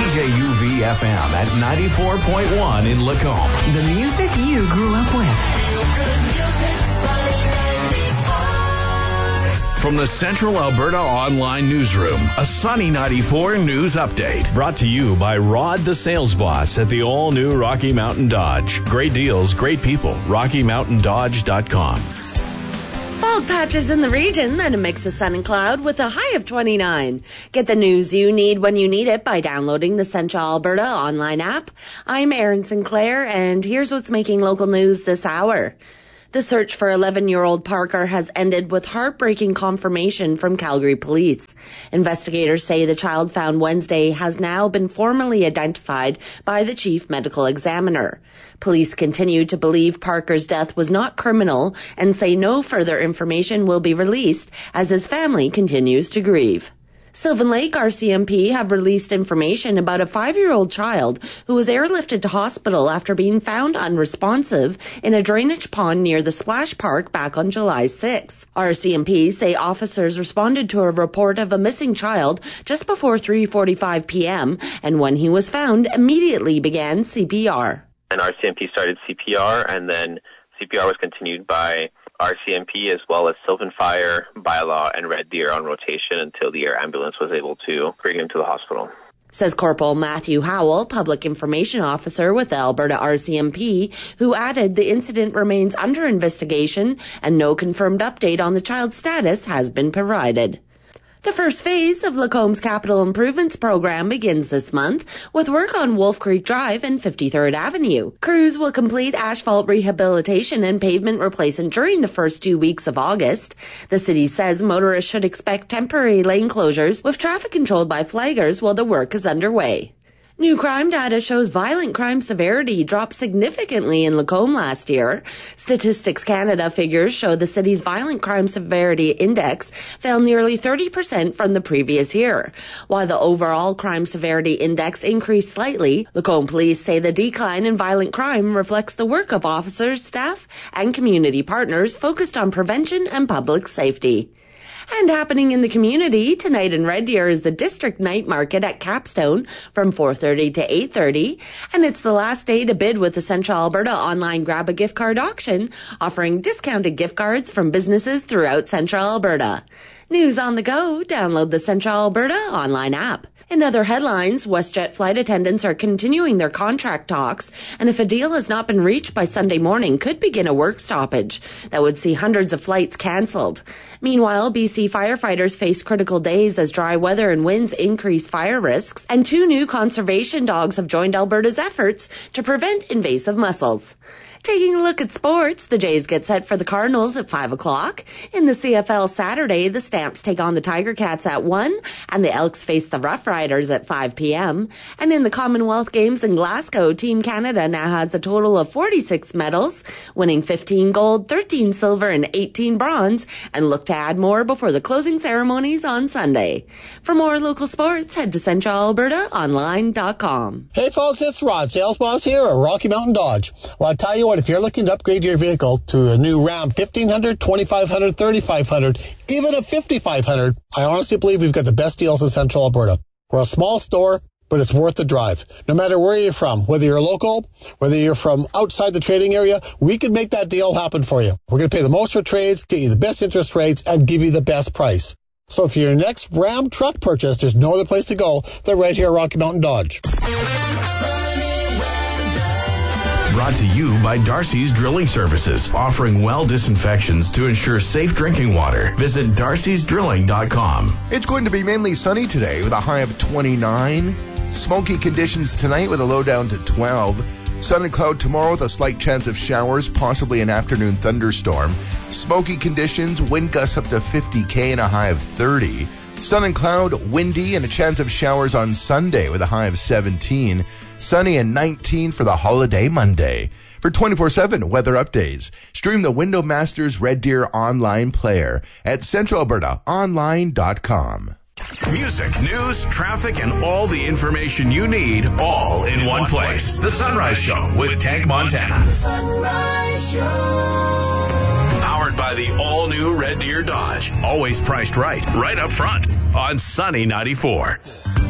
CJUV FM at 94.1 in Lacombe. The music you grew up with. From the Central Alberta Online Newsroom, a Sunny 94 news update. Brought to you by Rod the Sales Boss at the all-new Rocky Mountain Dodge. Great deals, great people. RockyMountainDodge.com. Fog patches in the region, then a mix of sun and cloud with a high of 29. Get the news you need when you need it by downloading the Central Alberta online app. I'm Erin Sinclair, and here's what's making local news this hour. The search for 11-year-old Parker has ended with heartbreaking confirmation from Calgary police. Investigators say the child found Wednesday has now been formally identified by the chief medical examiner. Police continue to believe Parker's death was not criminal and say no further information will be released as his family continues to grieve. Sylvan Lake RCMP have released information about a 5-year-old child who was airlifted to hospital after being found unresponsive in a drainage pond near the Splash Park back on July 6. RCMP say officers responded to a report of a missing child just before 3:45 p.m. and when he was found, immediately began CPR. And RCMP started CPR, and then CPR was continued by RCMP as well as Sylvan Fire, Bylaw, and Red Deer on rotation until the air ambulance was able to bring him to the hospital. Says Corporal Matthew Howell, Public Information Officer with the Alberta RCMP, who added the incident remains under investigation and no confirmed update on the child's status has been provided. The first phase of Lacombe's Capital Improvements Program begins this month with work on Wolf Creek Drive and 53rd Avenue. Crews will complete asphalt rehabilitation and pavement replacement during the first 2 weeks of August. The city says motorists should expect temporary lane closures with traffic controlled by flaggers while the work is underway. New crime data shows violent crime severity dropped significantly in Lacombe last year. Statistics Canada figures show the city's violent crime severity index fell nearly 30% from the previous year. While the overall crime severity index increased slightly, Lacombe police say the decline in violent crime reflects the work of officers, staff, and community partners focused on prevention and public safety. And happening in the community, tonight in Red Deer is the District Night Market at Capstone from 4:30 to 8:30. And it's the last day to bid with the Central Alberta online Grab a Gift Card auction, offering discounted gift cards from businesses throughout Central Alberta. News on the go, download the Central Alberta online app. In other headlines, WestJet flight attendants are continuing their contract talks, and if a deal has not been reached by Sunday morning, could begin a work stoppage that would see hundreds of flights cancelled. Meanwhile, BC firefighters face critical days as dry weather and winds increase fire risks, and 2 new conservation dogs have joined Alberta's efforts to prevent invasive mussels. Taking a look at sports, the Jays get set for the Cardinals at 5 o'clock. In the CFL Saturday, the Stamps take on the Tiger Cats at 1, and the Elks face the Rough Riders at 5 p.m. And in the Commonwealth Games in Glasgow, Team Canada now has a total of 46 medals, winning 15 gold, 13 silver, and 18 bronze, and look to add more before the closing ceremonies on Sunday. For more local sports, head to CentralAlbertaOnline.com. Hey folks, it's Rod, Sales Boss here at Rocky Mountain Dodge. Well, I tell you what, if you're looking to upgrade your vehicle to a new Ram 1500, 2500, 3500, even a 5500, I honestly believe we've got the best deals in Central Alberta. We're a small store, but it's worth the drive. No matter where you're from, whether you're local, whether you're from outside the trading area, we can make that deal happen for you. We're going to pay the most for trades, get you the best interest rates, and give you the best price. So for your next Ram truck purchase, there's no other place to go than right here at Rocky Mountain Dodge. Brought to you by Darcy's Drilling Services, offering well disinfections to ensure safe drinking water. Visit darcysdrilling.com. It's going to be mainly sunny today with a high of 29. Smoky conditions tonight with a low down to 12. Sun and cloud tomorrow with a slight chance of showers, possibly an afternoon thunderstorm. Smoky conditions, wind gusts up to 50 and a high of 30. Sun and cloud, windy, and a chance of showers on Sunday with a high of 17. Sunny and 19 for the holiday Monday. For 24/7 weather updates, stream the Window Masters Red Deer online player at CentralAlbertaOnline.com. Music, news, traffic, and all the information you need, all in one place. The Sunrise Show with Tank Montana. The Sunrise Show. Powered by the all-new Red Deer Dodge. Always priced right up front on Sunny 94.